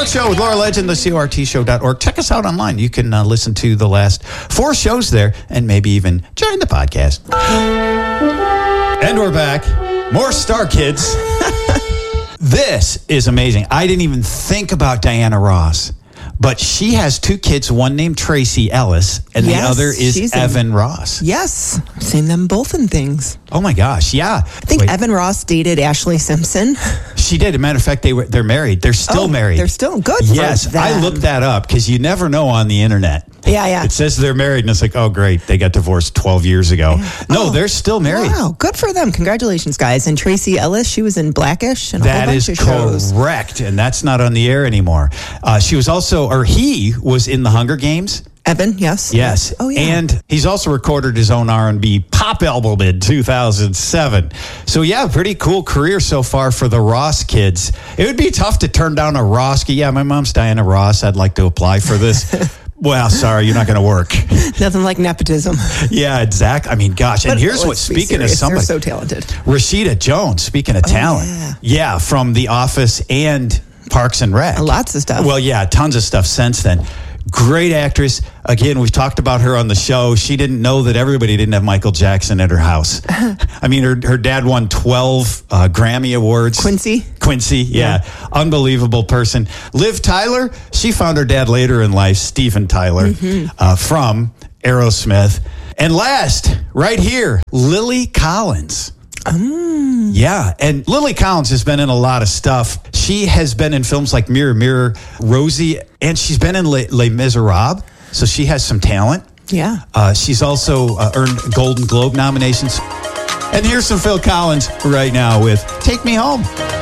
Show with Laura Legend, the CORTshow.org. Check us out online. You can listen to the last 4 shows there and maybe even join the podcast. And we're back. More Star Kids. This is amazing. I didn't even think about Diana Ross. But she has 2 kids, one named Tracy Ellis, and the other is Evan Ross. Yes, I've seen them both in things. Oh my gosh, yeah. I think Evan Ross dated Ashley Simpson. She did. As a matter of fact, they're married. They're still married. They're still good. Yes, for them. I looked that up because you never know on the internet. Yeah. It says they're married, and it's like, oh, great, they got divorced 12 years ago. Yeah. No, they're still married. Wow, good for them. Congratulations, guys. And Tracy Ellis, she was in Blackish and a whole bunch of shows. That is correct, and that's not on the air anymore. She was also, or he was in the Hunger Games. Evan, yes. Yes. Oh, yeah. And he's also recorded his own R&B pop album in 2007. So, yeah, pretty cool career so far for the Ross kids. It would be tough to turn down a Ross. Yeah, my mom's Diana Ross. I'd like to apply for this. Well, sorry, you're not going to work. Nothing like nepotism. Yeah, exactly. I mean, gosh. And here's what, speaking of somebody. They're so talented. Rashida Jones, speaking of talent. Yeah, from The Office and Parks and Rec. Lots of stuff. Well, yeah, tons of stuff since then. Great actress. Again, we've talked about her on the show. She didn't know that everybody didn't have Michael Jackson at her house. I mean, her dad won 12 Grammy Awards. Quincy, yeah. Unbelievable person. Liv Tyler, she found her dad later in life, Steven Tyler, from Aerosmith. And last, right here, Lily Collins. Yeah, and Lily Collins has been in a lot of stuff. She has been in films like Mirror, Mirror, Rosie, and she's been in Les Miserables, so she has some talent. Yeah. She's also earned Golden Globe nominations. And here's some Phil Collins right now with Take Me Home.